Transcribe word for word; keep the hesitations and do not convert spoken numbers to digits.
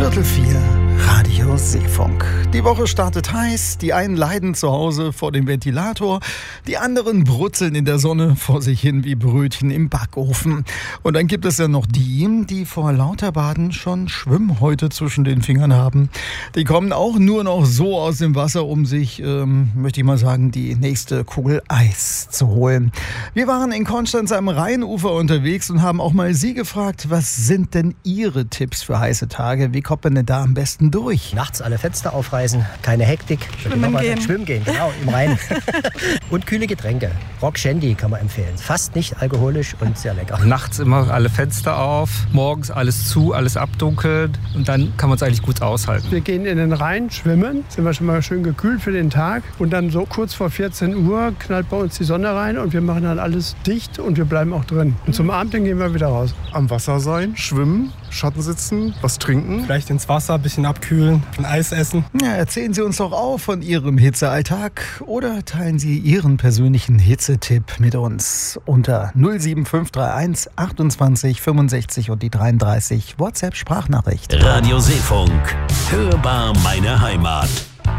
Viertel vier, Radio Seefunk. Die Woche startet heiß, die einen leiden zu Hause vor dem Ventilator, die anderen brutzeln in der Sonne vor sich hin wie Brötchen im Backofen. Und dann gibt es ja noch die, die vor lauter Baden schon Schwimmhäute zwischen den Fingern haben. Die kommen auch nur noch so aus dem Wasser, um sich, ähm, möchte ich mal sagen, die nächste Kugel Eis zu holen. Wir waren in Konstanz am Rheinufer unterwegs und haben auch mal Sie gefragt, was sind denn Ihre Tipps für heiße Tage? Wie kommt man denn da am besten durch? Nachts alle Fenster aufreißen, keine Hektik. Schwimmen gehen. Schwimmen gehen, genau, im Rhein. Und kühle Getränke. Rock Shandy kann man empfehlen. Fast nicht alkoholisch und sehr lecker. Nachts immer alle Fenster auf, morgens alles zu, alles abdunkeln und dann kann man es eigentlich gut aushalten. Wir gehen in den Rhein schwimmen, sind wir schon mal schön gekühlt für den Tag und dann so kurz vor vierzehn Uhr knallt bei uns die Sonne rein und wir machen dann alles dicht und wir bleiben auch drin. Und zum Abend dann gehen wir wieder raus. Am Wasser sein, schwimmen, Schatten sitzen, was trinken. Vielleicht ins Wasser, ein bisschen abkühlen, ein Eis essen. Ja, erzählen Sie uns doch auch von Ihrem Hitzealltag oder teilen Sie Ihren persönlichen Hitzetipp mit uns unter null sieben fünf drei eins achtundzwanzig fünfundsechzig und die dreiunddreißig WhatsApp-Sprachnachricht. Radio Seefunk. Hörbar meine Heimat.